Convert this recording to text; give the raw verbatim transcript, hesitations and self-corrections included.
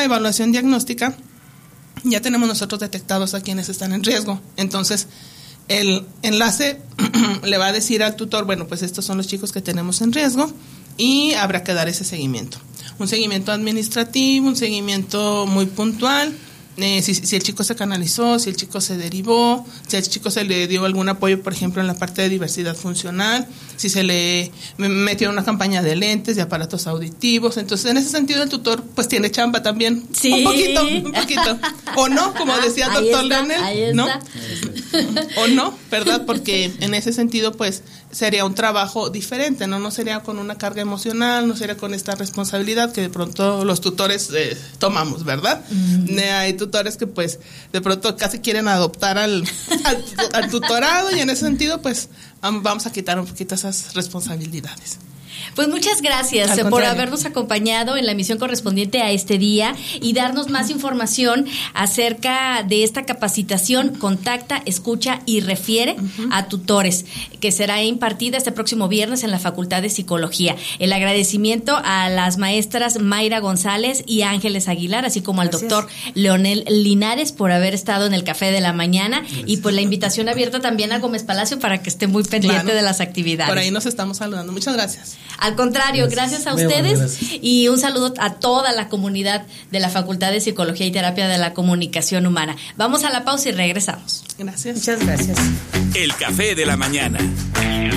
evaluación diagnóstica, ya tenemos nosotros detectados a quienes están en riesgo. Entonces, el enlace le va a decir al tutor, bueno, pues estos son los chicos que tenemos en riesgo y habrá que dar ese seguimiento. Un seguimiento administrativo, un seguimiento muy puntual. Eh, si, si el chico se canalizó, si el chico se derivó, si al chico se le dio algún apoyo, por ejemplo, en la parte de diversidad funcional, si se le metió en una campaña de lentes, de aparatos auditivos. Entonces, en ese sentido, el tutor pues tiene chamba también. Sí. Un poquito, un poquito. O no, como decía el doctor Leonel, ¿no? O no, ¿verdad? Porque en ese sentido, pues, sería un trabajo diferente, ¿no? No sería con una carga emocional, no sería con esta responsabilidad que de pronto los tutores eh, tomamos, ¿verdad? Mm. Eh, hay tutores que, pues, de pronto casi quieren adoptar al, al, al tutorado y en ese sentido, pues, vamos a quitar un poquito esas responsabilidades. Pues muchas gracias eh, por habernos acompañado en la emisión correspondiente a este día y darnos más información acerca de esta capacitación Contacta, Escucha y Refiere uh-huh. a tutores, que será impartida este próximo viernes en la Facultad de Psicología. El agradecimiento a las maestras Mayra González y Ángeles Aguilar, así como al gracias. doctor Leonel Linares por haber estado en el Café de la Mañana. Gracias. Y pues la invitación abierta también a Gómez Palacio para que esté muy pendiente claro. de las actividades. Por ahí nos estamos saludando. Muchas gracias. Al contrario, gracias, gracias a ustedes gracias. Y un saludo a toda la comunidad de la Facultad de Psicología y Terapia de la Comunicación Humana. Vamos a la pausa y regresamos. Gracias. Muchas gracias. El Café de la Mañana.